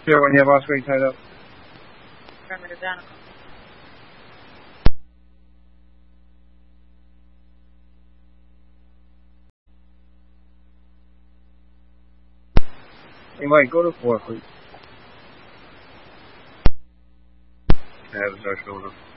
Sure, when you have Oscar tied up. Affirmative, Danica. Hey, Mike, go to 4, please. I have a start going up.